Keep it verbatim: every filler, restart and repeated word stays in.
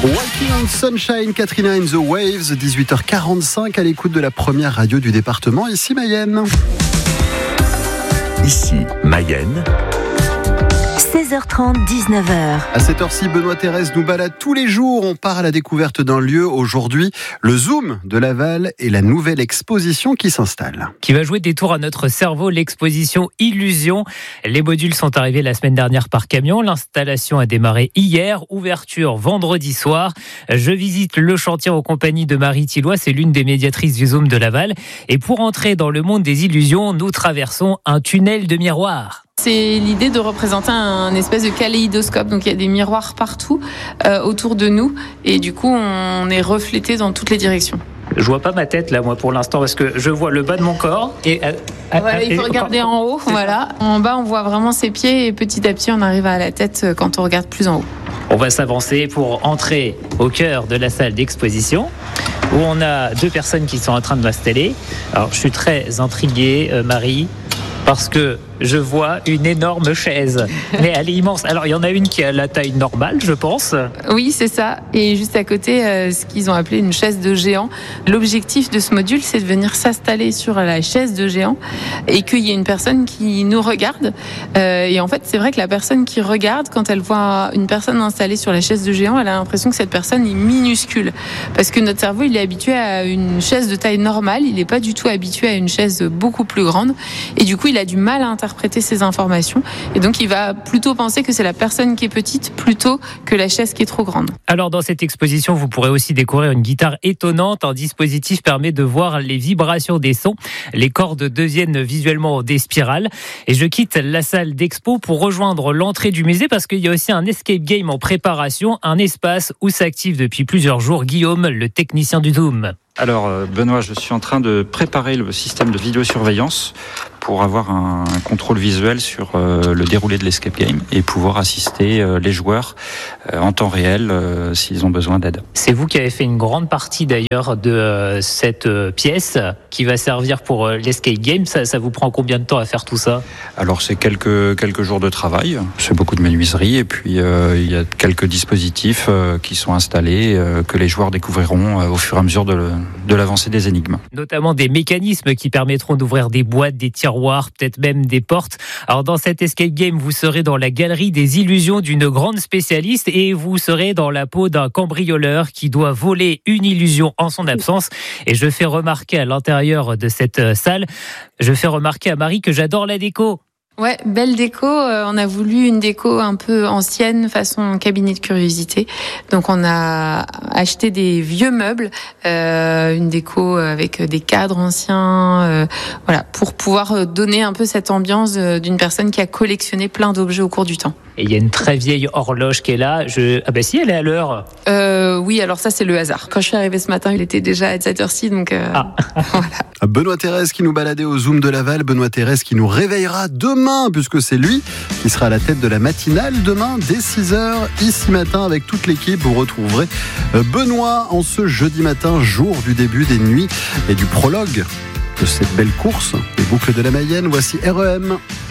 Walking on Sunshine, Katrina and the Waves, dix-huit heures quarante-cinq à l'écoute de la première radio du département, ici Mayenne. Ici Mayenne. seize heures trente, dix-neuf heures. À cette heure-ci, Benoît Thérèse nous balade tous les jours. On part à la découverte d'un lieu. Aujourd'hui, le Zoom de Laval et la nouvelle exposition qui s'installe. Qui va jouer des tours à notre cerveau, l'exposition Illusion. Les modules sont arrivés la semaine dernière par camion. L'installation a démarré hier. Ouverture vendredi soir. Je visite le chantier en compagnie de Marie Thillois. C'est l'une des médiatrices du Zoom de Laval. Et pour entrer dans le monde des illusions, nous traversons un tunnel de miroirs. C'est l'idée de représenter un espèce de kaléidoscope. Donc il y a des miroirs partout euh, autour de nous et du coup on est reflété dans toutes les directions. Je vois pas ma tête là, moi, pour l'instant, parce que je vois le bas de mon corps et. Voilà, il faut regarder en haut. Voilà, en bas on voit vraiment ses pieds et petit à petit on arrive à la tête quand on regarde plus en haut. On va s'avancer pour entrer au cœur de la salle d'exposition où on a deux personnes qui sont en train de m'installer. Alors je suis très intrigué, euh, Marie, parce que je vois une énorme chaise, mais elle est immense. Alors, il y en a une qui a la taille normale, je pense. Oui, c'est ça. Et juste à côté, euh, ce qu'ils ont appelé une chaise de géant. L'objectif de ce module, c'est de venir s'installer sur la chaise de géant et qu'il y ait une personne qui nous regarde. Euh, et en fait, c'est vrai que la personne qui regarde, quand elle voit une personne installée sur la chaise de géant, elle a l'impression que cette personne est minuscule. Parce que notre cerveau, il est habitué à une chaise de taille normale. Il n'est pas du tout habitué à une chaise beaucoup plus grande. Et du coup, il a du mal à interpréter ces informations et donc il va plutôt penser que c'est la personne qui est petite plutôt que la chaise qui est trop grande. Alors dans cette exposition, vous pourrez aussi découvrir une guitare étonnante. Un dispositif permet de voir les vibrations des sons. Les cordes deviennent visuellement des spirales. Et je quitte la salle d'expo pour rejoindre l'entrée du musée parce qu'il y a aussi un escape game en préparation, un espace où s'active depuis plusieurs jours Guillaume, le technicien du Zoom. Alors Benoît, je suis en train de préparer le système de vidéosurveillance pour avoir un contrôle visuel sur euh, le déroulé de l'escape game et pouvoir assister euh, les joueurs euh, en temps réel euh, s'ils ont besoin d'aide. C'est vous qui avez fait une grande partie d'ailleurs de euh, cette euh, pièce qui va servir pour euh, l'escape game. Ça, ça vous prend combien de temps à faire tout ça ? Alors c'est quelques, quelques jours de travail, c'est beaucoup de menuiserie et puis euh, il y a quelques dispositifs euh, qui sont installés euh, que les joueurs découvriront euh, au fur et à mesure de, le, de l'avancée des énigmes. Notamment des mécanismes qui permettront d'ouvrir des boîtes, des tiroirs, peut-être même des portes. Alors dans cet escape game, vous serez dans la galerie des illusions d'une grande spécialiste et vous serez dans la peau d'un cambrioleur qui doit voler une illusion en son absence. Et je fais remarquer à l'intérieur de cette salle, je fais remarquer à Marie que j'adore la déco. Ouais, belle déco. Euh, on a voulu une déco un peu ancienne, façon cabinet de curiosité. Donc on a acheté des vieux meubles, euh, une déco avec des cadres anciens, euh, voilà, pour pouvoir donner un peu cette ambiance d'une personne qui a collectionné plein d'objets au cours du temps. Et il y a une très vieille horloge qui est là. Je... Ah ben si, elle est à l'heure. Euh, oui, alors ça c'est le hasard. Quand je suis arrivée ce matin, il était déjà à cette heure-ci, donc euh, ah. voilà. Benoît Thérèse qui nous baladait au Zoom de Laval. Benoît Thérèse qui nous réveillera demain, puisque c'est lui qui sera à la tête de la matinale demain dès six heures, ici matin avec toute l'équipe. Vous retrouverez Benoît en ce jeudi matin, jour du début des nuits et du prologue de cette belle course. Les boucles de la Mayenne, voici R E M.